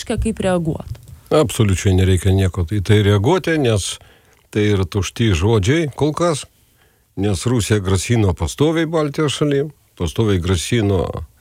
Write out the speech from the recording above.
reiškia, kaip reaguoti? Absoliučiai nereikia nieko į tai reaguoti, nes tai yra tušti žodžiai kol kas, nes Rusija grasino pastoviai Baltijos šalim, pastoviai grasino